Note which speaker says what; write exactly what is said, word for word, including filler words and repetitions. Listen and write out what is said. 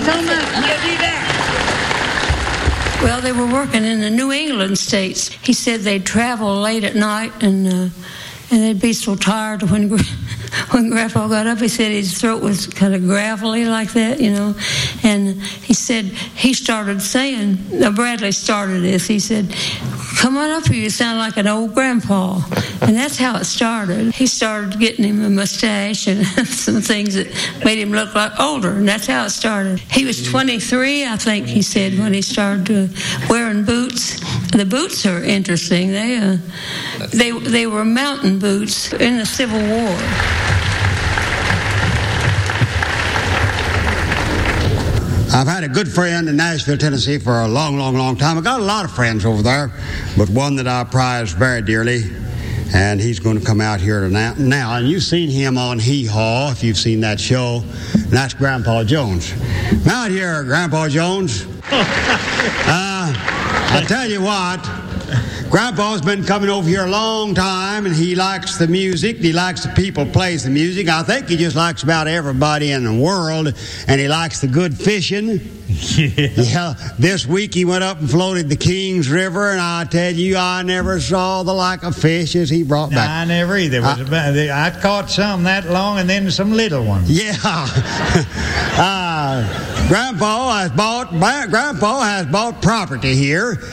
Speaker 1: talking about? You'll be back.
Speaker 2: Well, they were working in the New England states. He said they'd travel late at night and uh, and they'd be so tired when when Grandpa got up. He said his throat was kind of gravelly like that, you know. And he said he started saying, now Bradley started this, he said, "Come on up here, you sound like an old grandpa." And that's how it started. He started getting him a mustache and some things that made him look like older, and that's how it started. He was twenty-three, I think he said, when he started uh, wearing boots. The boots are interesting. They, uh, they, they were mountain boots in the Civil War.
Speaker 3: I've had a good friend in Nashville, Tennessee for a long, long, long time. I've got a lot of friends over there, but one that I prize very dearly, and he's going to come out here now. Now, and you've seen him on Hee Haw, if you've seen that show, and that's Grandpa Jones. Now out here, Grandpa Jones. uh, I tell you what, Grandpa's been coming over here a long time, and he likes the music. He likes the people plays the music. I think he just likes about everybody in the world, and he likes the good fishing.
Speaker 4: Yeah.
Speaker 3: Yeah. This week he went up and floated the Kings River, and I tell you, I never saw the like of fish as he brought
Speaker 4: No,
Speaker 3: back.
Speaker 4: I never either. It was
Speaker 3: I,
Speaker 4: about, I caught some that long, and then some little ones.
Speaker 3: Yeah. uh, Grandpa has bought Grandpa has bought property here,